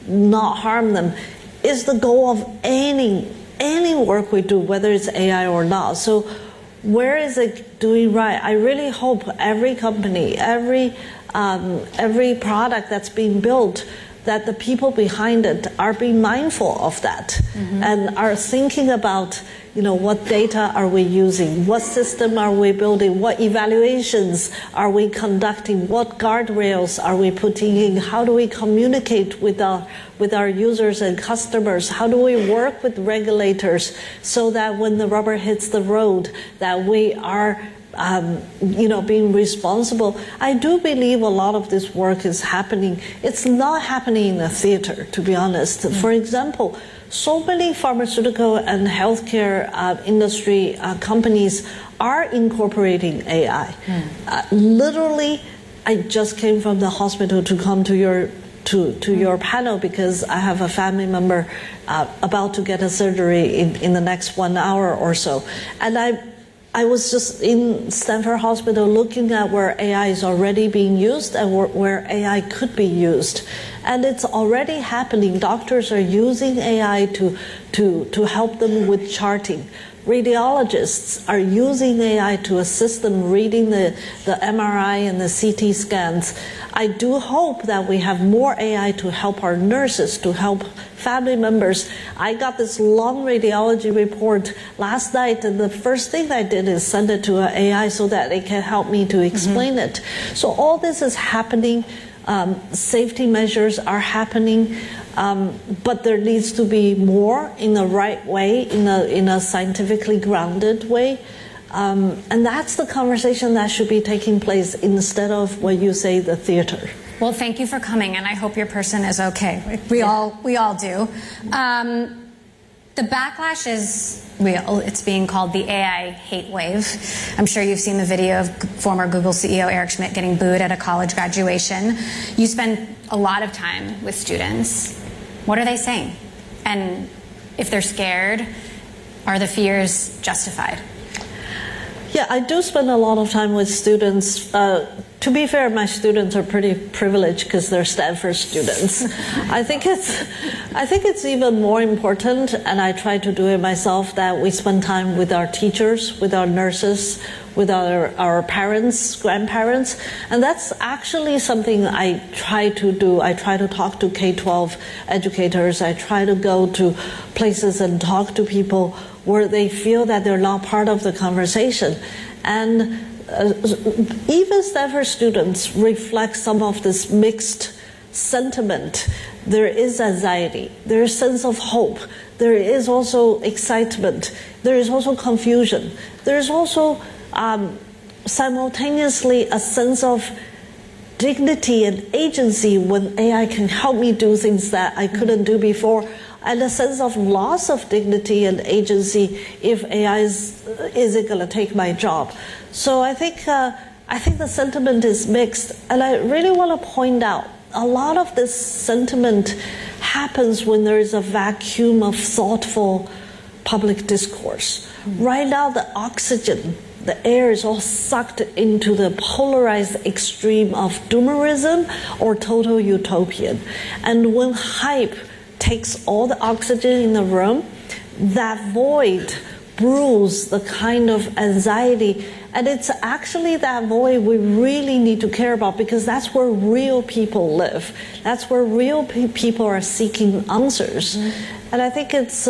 not harm them, is the goal of any work we do, whether it's AI or not. So where is it doing right? I really hope every company, every product that's being built, that the people behind it are being mindful of that and are thinking about, what data are we using, what system are we building, what evaluations are we conducting, what guardrails are we putting in, how do we communicate with our users and customers, how do we work with regulators so that when the rubber hits the road, that we are being responsible. I do believe a lot of this work is happening. It's not happening in the theater, to be honest. For example, so many pharmaceutical and healthcare industry companies are incorporating AI. Literally, I just came from the hospital to come to your panel because I have a family member about to get a surgery in the next 1 hour or so. And I was just in Stanford Hospital looking at where AI is already being used and where AI could be used. And it's already happening. Doctors are using AI to help them with charting. Radiologists are using AI to assist them reading the MRI and the CT scans. I do hope that we have more AI to help our nurses, to help family members. I got this long radiology report last night, and the first thing I did is send it to an AI so that it can help me to explain it. So all this is happening. Safety measures are happening. But there needs to be more in the right way, in a scientifically grounded way. And that's the conversation that should be taking place instead of what you say, the theater. Well, thank you for coming, and I hope your person is okay. We all do. The backlash is real. It's being called the AI hate wave. I'm sure you've seen the video of former Google CEO Eric Schmidt getting booed at a college graduation. You spend a lot of time with students. What are they saying? And if they're scared, are the fears justified? Yeah, I do spend a lot of time with students. To be fair, my students are pretty privileged because they're Stanford students. I think it's even more important, and I try to do it myself, that we spend time with our teachers, with our nurses, with our parents, grandparents. And that's actually something I try to do. I try to talk to K-12 educators. I try to go to places and talk to people where they feel that they're not part of the conversation. And even Stanford students reflect some of this mixed sentiment. There is anxiety, there is sense of hope, there is also excitement, there is also confusion, there is also simultaneously a sense of dignity and agency when AI can help me do things that I couldn't do before, and a sense of loss of dignity and agency if AI isn't going to take my job. So I think the sentiment is mixed, and I really want to point out a lot of this sentiment happens when there is a vacuum of thoughtful public discourse. Right now, the oxygen, the air is all sucked into the polarized extreme of doomerism or total utopian. And when hype takes all the oxygen in the room, that void brews the kind of anxiety. And it's actually that void we really need to care about, because that's where real people live. That's where real people are seeking answers. And I think it's,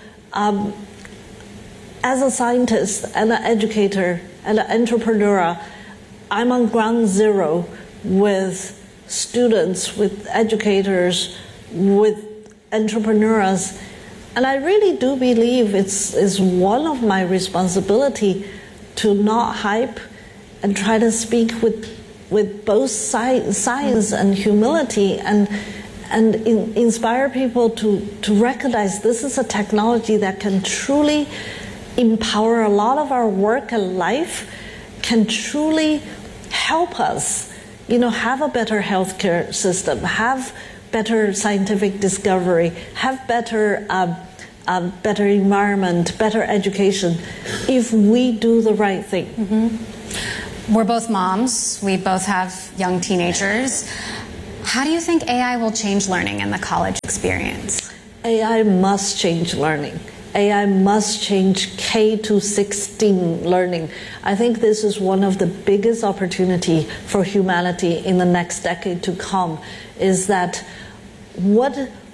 as a scientist and an educator and an entrepreneur, I'm on ground zero with students, with educators, with entrepreneurs. And I really do believe it's one of my responsibility to not hype and try to speak with both science and humility, and inspire people to recognize this is a technology that can truly empower a lot of our work and life, can truly help us, have a better healthcare system, have better scientific discovery, have better environment, better education, if we do the right thing. We're both moms. We both have young teenagers. How do you think AI will change learning in the college experience? AI must change learning. AI must change K to 16 learning. I think this is one of the biggest opportunity for humanity in the next decade to come, is that what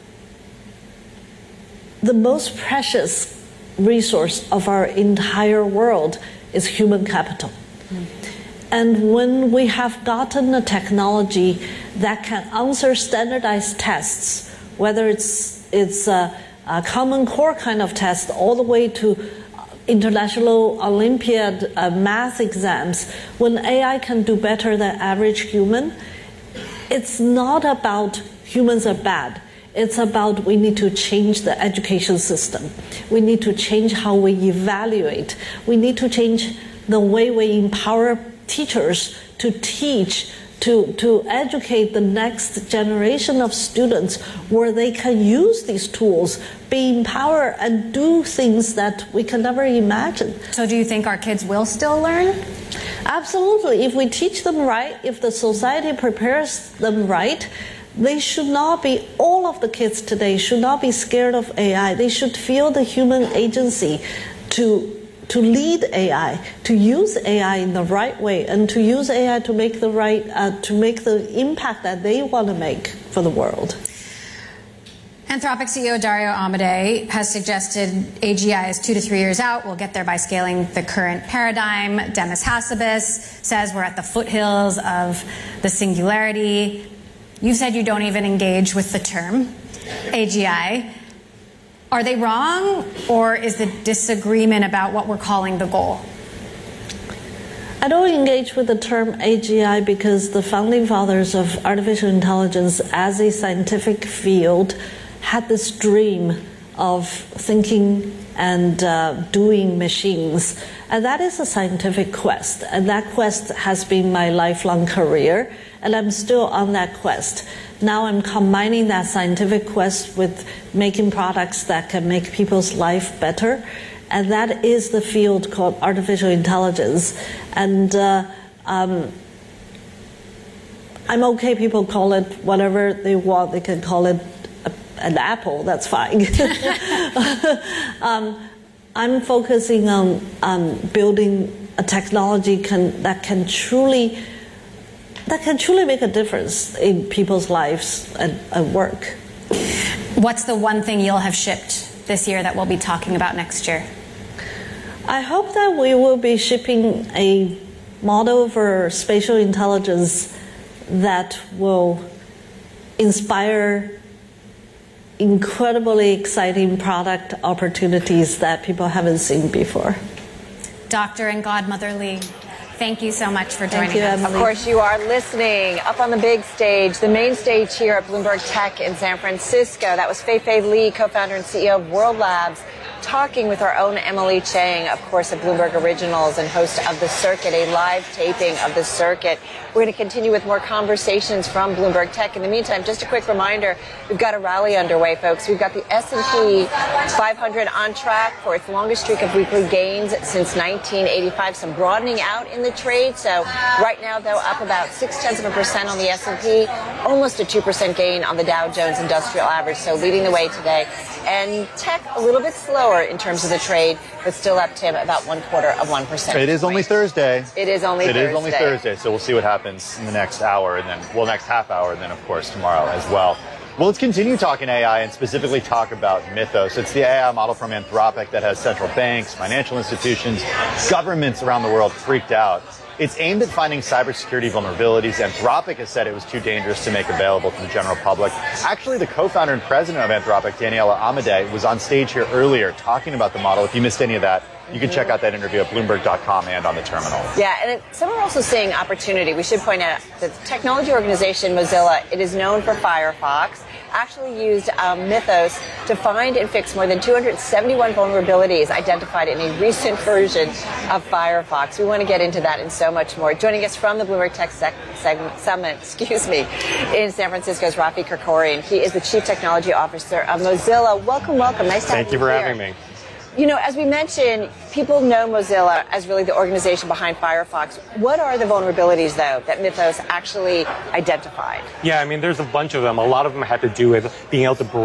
the most precious resource of our entire world is human capital. And when we have gotten a technology that can answer standardized tests, whether it's a Common Core kind of test all the way to international Olympiad math exams, when AI can do better than average human, it's not about humans are bad. It's about we need to change the education system. We need to change how we evaluate. We need to change the way we empower teachers to teach, to educate the next generation of students where they can use these tools, be empowered, and do things that we can never imagine. So do you think our kids will still learn? Absolutely. If we teach them right, if the society prepares them right, they should not be, all of the kids today should not be scared of AI. They should feel the human agency to lead AI, to use AI in the right way, and to use AI to make the right, to make the impact that they want to make for the world. Anthropic CEO Dario Amodei has suggested AGI is 2 to 3 years out. We'll get there by scaling the current paradigm. Demis Hassabis says we're at the foothills of the singularity. You've said you don't even engage with the term AGI. Are they wrong, or is the disagreement about what we're calling the goal? I don't engage with the term AGI because the founding fathers of artificial intelligence as a scientific field had this dream of thinking and doing machines. And that is a scientific quest. And that quest has been my lifelong career. And I'm still on that quest. Now I'm combining that scientific quest with making products that can make people's life better. And that is the field called artificial intelligence. And I'm okay, people call it whatever they want. They can call it an apple, that's fine. I'm focusing on building a technology that can truly make a difference in people's lives and work. What's the one thing you'll have shipped this year that we'll be talking about next year? I hope that we will be shipping a model for spatial intelligence that will inspire incredibly exciting product opportunities that people haven't seen before. Dr. and Godmother Lee, thank you so much for joining us. us. Of course, you are listening up on the big stage, the main stage here at Bloomberg Tech in San Francisco. That was Fei-Fei Li, co-founder and CEO of World Labs, talking with our own Emily Chang, of course, of Bloomberg Originals and host of The Circuit, a live taping of The Circuit. We're going to continue with more conversations from Bloomberg Tech. In the meantime, just a quick reminder, we've got a rally underway, folks. We've got the S&P 500 on track for its longest streak of weekly gains since 1985. Some broadening out in the trade. So right now, though, up about 0.6% on the S&P, almost a 2% gain on the Dow Jones Industrial Average. So leading the way today. And tech a little bit slower in terms of the trade, but still up, Tim, about 0.25%. It is only Thursday. It is only Thursday. So we'll see what happens in the next hour, and then, well, next half hour, and then, of course, tomorrow as well. Well, let's continue talking AI and specifically talk about Mythos. It's the AI model from Anthropic that has central banks, financial institutions, governments around the world freaked out. It's aimed at finding cybersecurity vulnerabilities. Anthropic has said it was too dangerous to make available to the general public. Actually, the co-founder and president of Anthropic, Daniela Amodei, was on stage here earlier talking about the model. If you missed any of that, you can check out that interview at Bloomberg.com and on the terminal. Yeah, and some are also seeing opportunity. We should point out that the technology organization Mozilla, it is known for Firefox, actually used Mythos to find and fix more than 271 vulnerabilities identified in a recent version of Firefox. We want to get into that and so much more. Joining us from the Bloomberg Tech Summit, in San Francisco is Rafi Krikorian. He is the Chief Technology Officer of Mozilla. Welcome. Nice to have you here. Thank you for having me. You know, as we mentioned, people know Mozilla as really the organization behind Firefox. What are the vulnerabilities, though, that Mythos actually identified? Yeah, I mean, there's a bunch of them. A lot of them had to do with being able to